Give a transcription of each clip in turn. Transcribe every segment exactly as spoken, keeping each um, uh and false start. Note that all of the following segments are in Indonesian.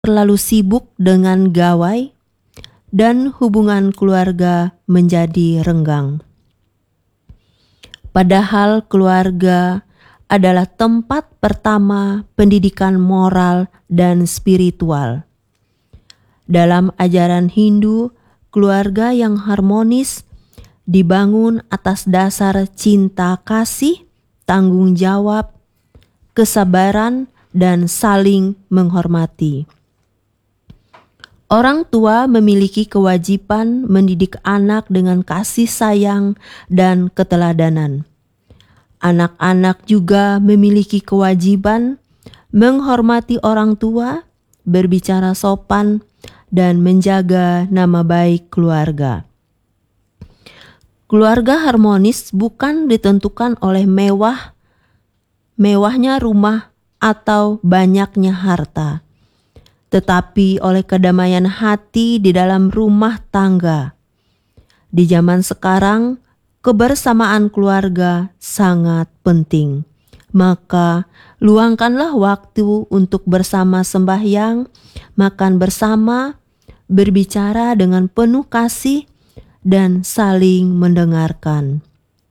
terlalu sibuk dengan gawai dan hubungan keluarga menjadi renggang. Padahal keluarga adalah tempat pertama pendidikan moral dan spiritual. Dalam ajaran Hindu, keluarga yang harmonis dibangun atas dasar cinta kasih, tanggung jawab, kesabaran, dan saling menghormati. Orang tua memiliki kewajiban mendidik anak dengan kasih sayang dan keteladanan. Anak-anak juga memiliki kewajiban menghormati orang tua, berbicara sopan, dan menjaga nama baik keluarga. Keluarga harmonis bukan ditentukan oleh mewah, mewahnya rumah atau banyaknya harta, tetapi oleh kedamaian hati di dalam rumah tangga. Di zaman sekarang, kebersamaan keluarga sangat penting. Maka luangkanlah waktu untuk bersama sembahyang, makan bersama, berbicara dengan penuh kasih, dan saling mendengarkan.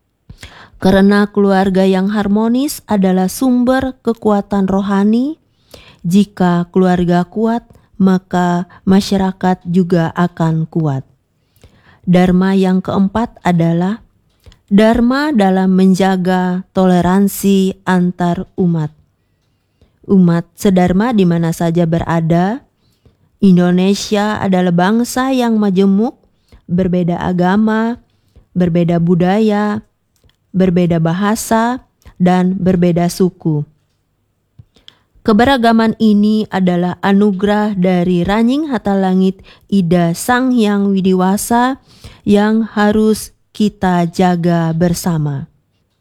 Karena keluarga yang harmonis adalah sumber kekuatan rohani. Jika keluarga kuat, maka masyarakat juga akan kuat. Dharma yang keempat adalah dharma dalam menjaga toleransi antar umat. Umat sedharma di mana saja berada. Indonesia adalah bangsa yang majemuk, berbeda agama, berbeda budaya, berbeda bahasa, dan berbeda suku. Keberagaman ini adalah anugerah dari Ranying Hatalangit Ida Sang Hyang Widiwasa yang harus kita jaga bersama.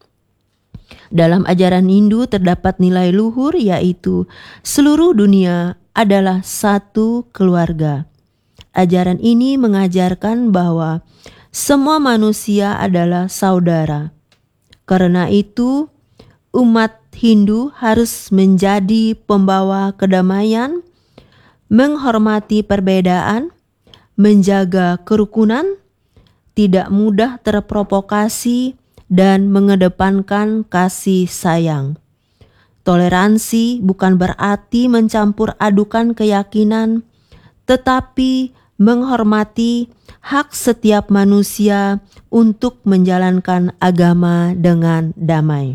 Dalam ajaran Hindu terdapat nilai luhur, yaitu seluruh dunia adalah satu keluarga. Ajaran ini mengajarkan bahwa semua manusia adalah saudara. Karena itu, umat Hindu harus menjadi pembawa kedamaian, menghormati perbedaan, menjaga kerukunan, tidak mudah terprovokasi, dan mengedepankan kasih sayang. Toleransi bukan berarti mencampur adukan keyakinan, tetapi menghormati hak setiap manusia untuk menjalankan agama dengan damai.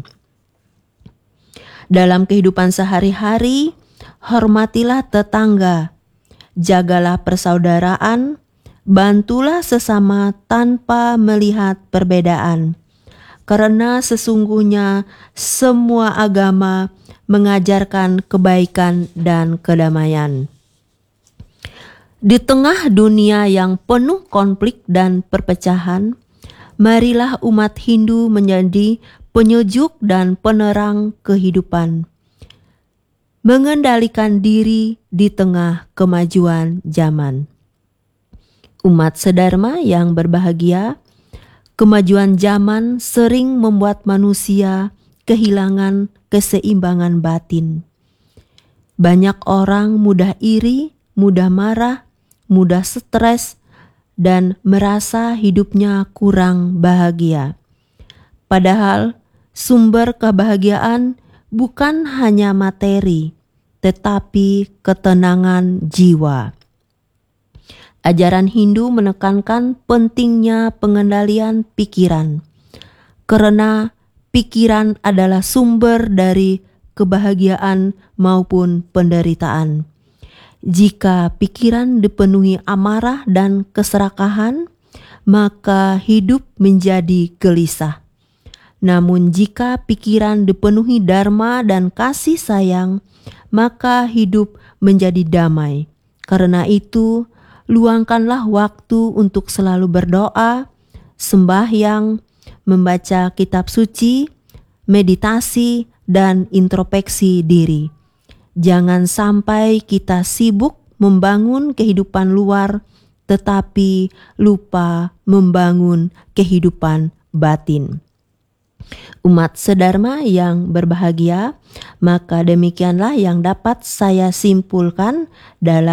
Dalam kehidupan sehari-hari, hormatilah tetangga, jagalah persaudaraan, bantulah sesama tanpa melihat perbedaan. Karena sesungguhnya semua agama mengajarkan kebaikan dan kedamaian. Di tengah dunia yang penuh konflik dan perpecahan, marilah umat Hindu menjadi penyejuk dan penerang kehidupan, mengendalikan diri di tengah kemajuan zaman. Umat sedharma yang berbahagia, kemajuan zaman sering membuat manusia kehilangan keseimbangan batin. Banyak orang mudah iri, mudah marah, mudah stres, dan merasa hidupnya kurang bahagia. Padahal sumber kebahagiaan bukan hanya materi, tetapi ketenangan jiwa. Ajaran Hindu menekankan pentingnya pengendalian pikiran, karena pikiran adalah sumber dari kebahagiaan maupun penderitaan. Jika pikiran dipenuhi amarah dan keserakahan, maka hidup menjadi gelisah. Namun jika pikiran dipenuhi dharma dan kasih sayang, maka hidup menjadi damai. Karena itu, luangkanlah waktu untuk selalu berdoa, sembahyang, membaca kitab suci, meditasi, dan introspeksi diri. Jangan sampai kita sibuk membangun kehidupan luar, tetapi lupa membangun kehidupan batin. Umat sedharma yang berbahagia, maka demikianlah yang dapat saya simpulkan dalam